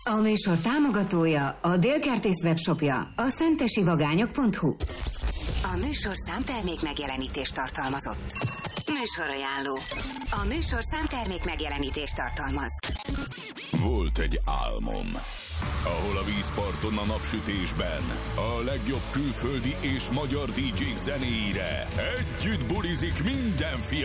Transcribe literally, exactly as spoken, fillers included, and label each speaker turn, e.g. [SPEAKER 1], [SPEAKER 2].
[SPEAKER 1] A műsor támogatója, a Dél-Kertész webshopja, a szentesivagányok pont hu. A műsor számtermék megjelenítést tartalmazott. Műsorajánló. A műsor számtermék megjelenítést tartalmaz.
[SPEAKER 2] Volt egy álmom, ahol a vízparton a napsütésben a legjobb külföldi és magyar dé dzsék zenéire együtt bulizik minden fiatal.